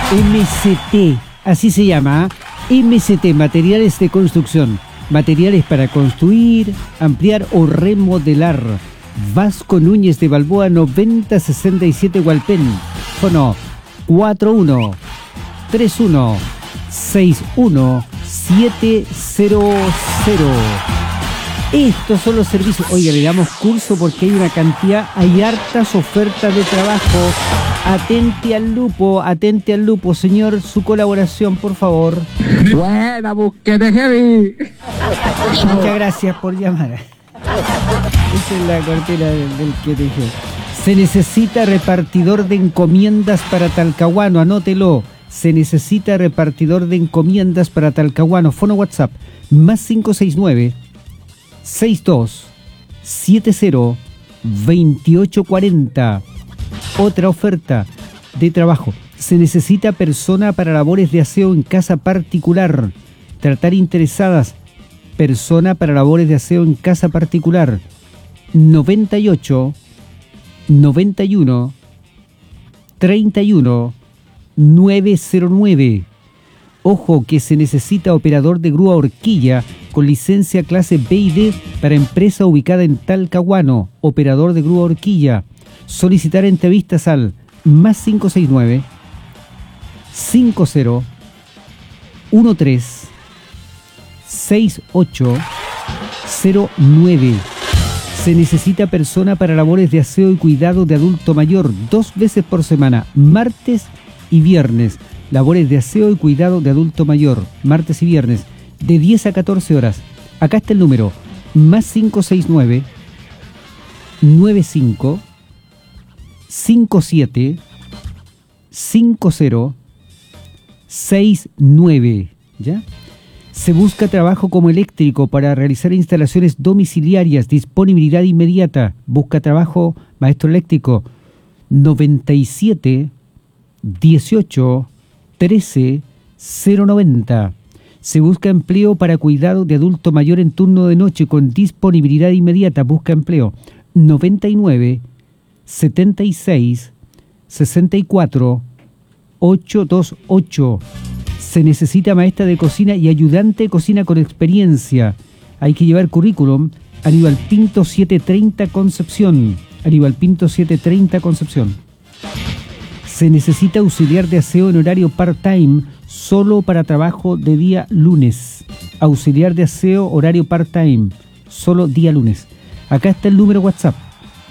MCT, así se llama, MCT, Materiales de Construcción. Materiales para construir, ampliar o remodelar. Vasco Núñez de Balboa 9067 Hualpén. Fono 41 31 61 700. Estos son los servicios. Oiga, le damos curso porque hay una cantidad, hay hartas ofertas de trabajo. Atente al lupo, señor, su colaboración, por favor. Buena búsqueda, heavy. Muchas gracias por llamar. Esa es la cortina del que te dije. Se necesita repartidor de encomiendas para Talcahuano, anótelo. Se necesita repartidor de encomiendas para Talcahuano. Fono WhatsApp, más 569 62 70 2840. Otra oferta de trabajo. Se necesita persona para labores de aseo en casa particular. Tratar interesadas. Persona para labores de aseo en casa particular. 98 91 31 909. Ojo que se necesita operador de grúa horquilla con licencia clase B y D para empresa ubicada en Talcahuano. Operador de grúa horquilla. Solicitar entrevistas al más 569 50 13 6809. Se necesita persona para labores de aseo y cuidado de adulto mayor 2 veces por semana, martes y viernes. Labores de aseo y cuidado de adulto mayor, martes y viernes, de 10 a 14 horas. Acá está el número, más 569 95 57 50 69. ¿Ya? Se busca trabajo como eléctrico para realizar instalaciones domiciliarias, disponibilidad inmediata. Busca trabajo, maestro eléctrico, 97 18 13 090. Se busca empleo para cuidado de adulto mayor en turno de noche con disponibilidad inmediata. Busca empleo, 99 76 64 828. Se necesita maestra de cocina y ayudante de cocina con experiencia. Hay que llevar currículum. Aníbal Pinto 730 Concepción. Aníbal Pinto 730 Concepción. Se necesita auxiliar de aseo en horario part-time, solo para trabajo de día lunes. Auxiliar de aseo, horario part-time, solo día lunes. Acá está el número WhatsApp.